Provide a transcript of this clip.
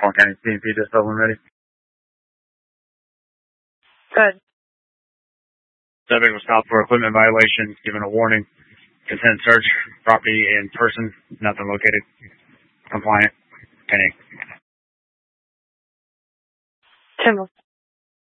Clark County CMP just over and ready. Good. Subject was stopped for equipment violation, given a warning. Consent search, property and person, nothing located. Compliant. 10-8. 10.